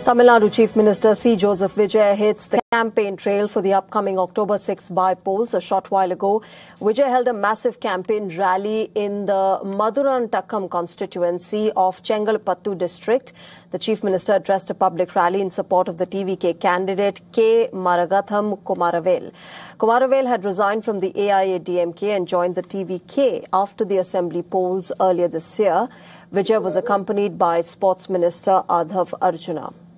Tamil Nadu Chief Minister C. Joseph Vijay hits the campaign trail for the upcoming October 6 by-polls. A short while ago, Vijay held a massive campaign rally in the Madurantakam constituency of Chengalpattu district. The Chief Minister addressed a public rally in support of the TVK candidate K. Maragatham Kumaravel. Kumaravel had resigned from the AIADMK and joined the TVK after the assembly polls earlier this year. Vijay was accompanied by Sports Minister Adhav Arjuna.